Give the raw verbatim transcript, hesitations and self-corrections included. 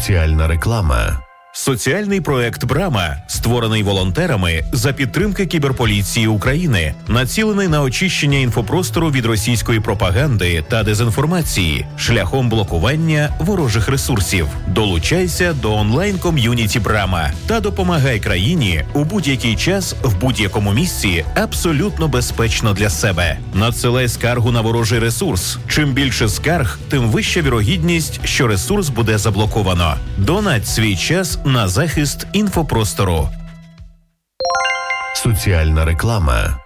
Соціальна реклама. Соціальний проект «Брама», створений волонтерами за підтримки Кіберполіції України, націлений на очищення інфопростору від російської пропаганди та дезінформації шляхом блокування ворожих ресурсів. Долучайся до онлайн-ком'юніті «Брама» та допомагай країні у будь-який час, в будь-якому місці, абсолютно безпечно для себе. Надсилай скаргу на ворожий ресурс. Чим більше скарг, тим вища вірогідність, що ресурс буде заблоковано. Донать свій час на захист інфопростору. Соціальна реклама.